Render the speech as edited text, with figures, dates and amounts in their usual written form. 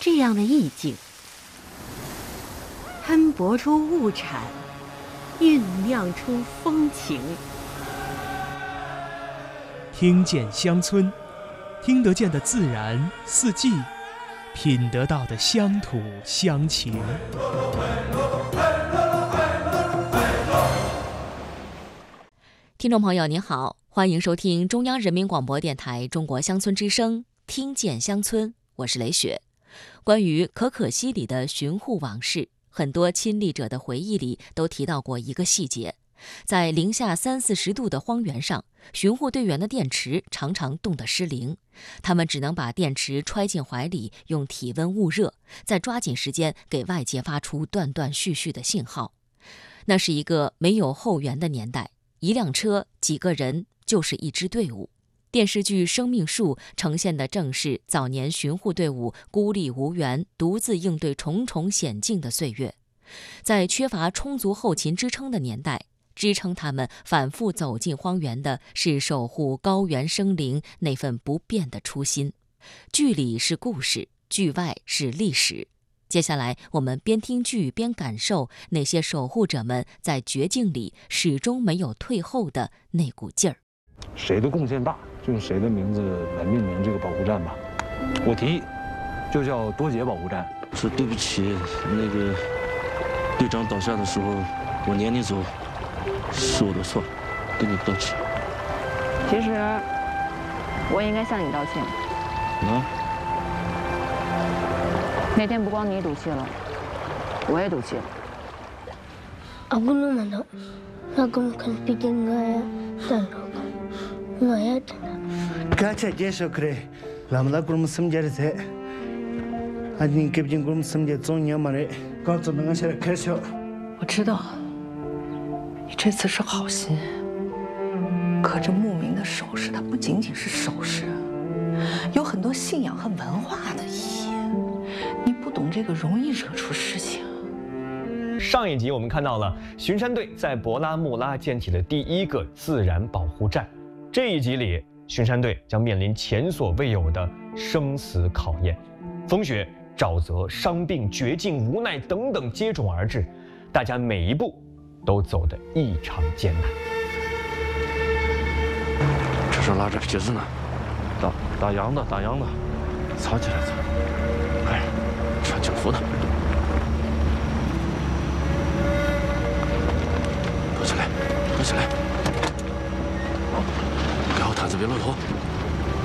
这样的意境，摊薄出物产，酝酿出风情。 听见乡村，听得见的自然四季，品得到的乡土乡情。 听众朋友您好，欢迎收听中央人民广播电台中国乡村之声，听见乡村，我是雷雪。关于可可西里的巡护往事，很多亲历者的回忆里都提到过一个细节，在零下30-40度的荒原上，巡护队员的电池常常冻得失灵，他们只能把电池揣进怀里，用体温捂热，再抓紧时间给外界发出断断续续的信号。那是一个没有后援的年代，一辆车，几个人，就是一支队伍。电视剧《生命树》呈现的正是早年巡护队伍孤立无援、独自应对重重险境的岁月。在缺乏充足后勤支撑的年代，支撑他们反复走进荒原的是守护高原生灵那份不变的初心。剧里是故事，剧外是历史。接下来我们边听剧边感受那些守护者们在绝境里始终没有退后的那股劲儿。 谁的贡献大，就用谁的名字来命名这个保护站吧。我提议，就叫多杰保护站。 说对不起，那个队长倒下的时候，我撵你走，是我的错，跟你道歉。 其实我应该向你道歉。那天不光你赌气了，我也赌气了。 Aku naman ako kanpigin ngaya tanok ngaya tanok. Kacha jesho kre, lamla kurum samjare se. Adin kebjin kurum samje zonya mare,告诉那个些开销。 我知道，你这次是好心，可这牧民的首饰，它不仅仅是首饰，有很多信仰和文化的意义。你不懂这个，容易惹出事情。 上一集我们看到了巡山队在博拉木拉建起了第一个自然保护站，这一集里，巡山队将面临前所未有的生死考验，风雪、沼泽、伤病、绝境、无奈等等接踵而至，大家每一步都走得异常艰难。 这是拉着皮子呢， 打烊的， 藏起来藏。哎，穿警服的。躲起来，给好毯子别露头。